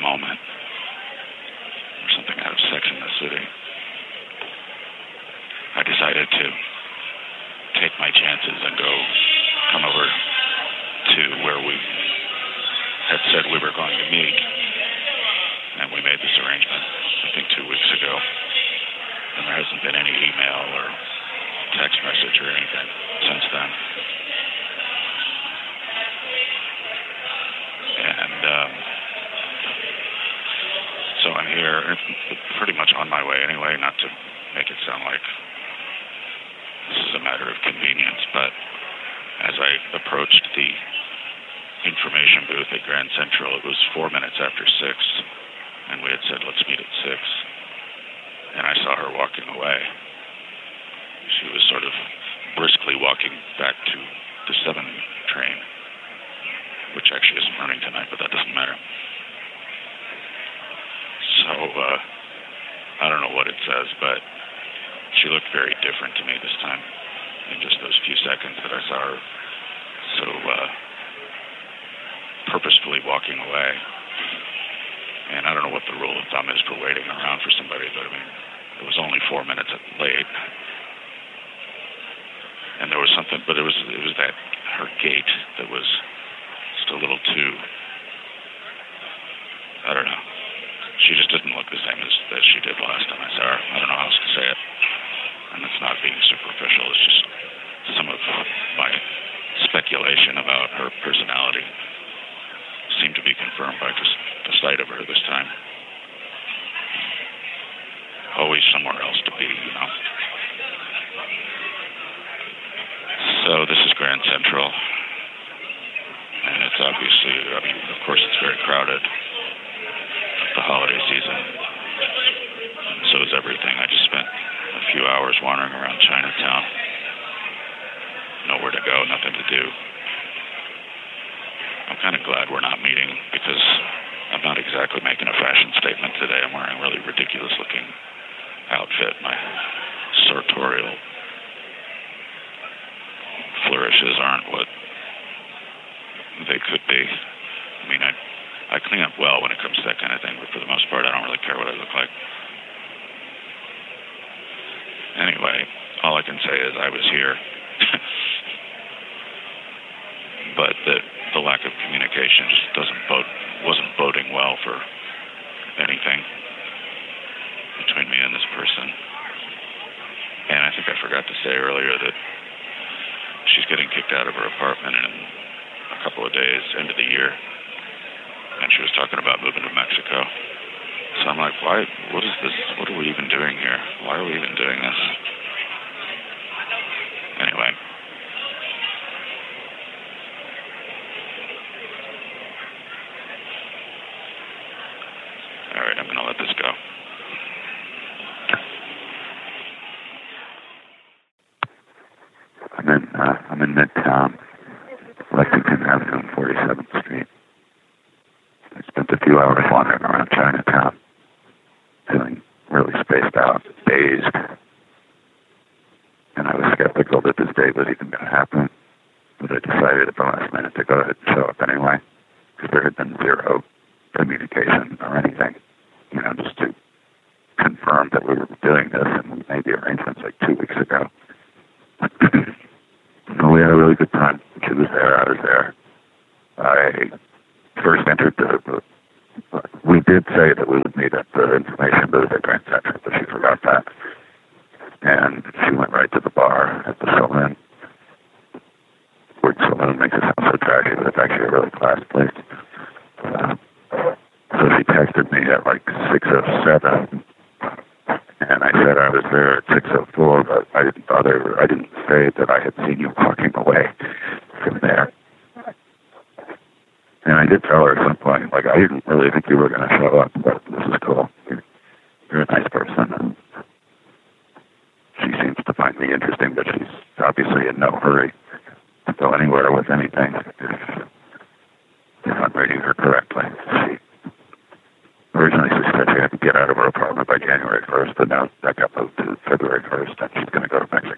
moment or something out of Sex and the City. I decided to take my chances and come over to where we had said we were going to meet, and we made this arrangement, I think 2 weeks ago, and there hasn't been any email or text message or anything since then. And so I'm here, pretty much on my way anyway, not to make it sound like this is a matter of convenience, but as I approached the information booth at Grand Central, it was 4 minutes after 6, and we had said, let's meet at 6, and I saw her walking away. She was sort of briskly walking back to the 7 train, which actually isn't running tonight, but that doesn't matter. So, I don't know what it says, but she looked very different to me this time in just those few seconds that I saw her so purposefully walking away. And I don't know what the rule of thumb is for waiting around for somebody, but I mean, it was only 4 minutes late. And there was something, but it was that her gait that was just a little too, I don't know. She just didn't look the same as she did last time I saw her. I don't know how else to say it. And it's not being superficial. It's just some of my speculation about her personality seemed to be confirmed by just the sight of her this time. Always somewhere else to be, you know. So this is Grand Central. And it's obviously, I mean, of course it's very crowded. The holiday season. And so is everything. I just spent a few hours wandering around Chinatown. Nowhere to go, nothing to do. I'm kind of glad we're not meeting because I'm not exactly making a fashion statement today. I'm wearing a really ridiculous looking outfit. My sartorial flourishes aren't what they could be. I mean, I clean up well when it comes to that kind of thing, but for the most part, I don't really care what I look like. Anyway, all I can say is I was here. But the lack of communication just wasn't boding well for anything between me and this person. And I think I forgot to say earlier that she's getting kicked out of her apartment in a couple of days, end of the year. And she was talking about moving to Mexico. So I'm like, why? What is this? What are we even doing here? Why are we even doing this? Anyway. All right, I'm going to let this go. I'm in Midtown, Lexington Avenue, 47th Street. I spent a few hours wandering around Chinatown, feeling really spaced out, dazed. And I was skeptical that this date was even going to happen. But I decided at the last minute to go ahead and show up anyway, because there had been zero communication or anything, you know, just to confirm that we were doing this, and we made the arrangements like 2 weeks ago. And we had a really good time. She was there, I was there. I first entered we did say that we would meet at the information booth at Grand Central, but she forgot that. And she went right to the bar at the Saloon. Word Saloon makes it sound so trashy, but it's actually a really class place. So she texted me at like 6:07, and I said I was there at 6:04, but I didn't say that I had seen you walking away from there. And I did tell her at some point, like, I didn't really think you were going to show up, but this is cool. You're a nice person, and she seems to find me interesting, but she's obviously in no hurry to go anywhere with anything if I'm reading her correctly. Originally she said she had to get out of her apartment by January 1st, but now that got moved to February 1st, and she's going to go to Mexico.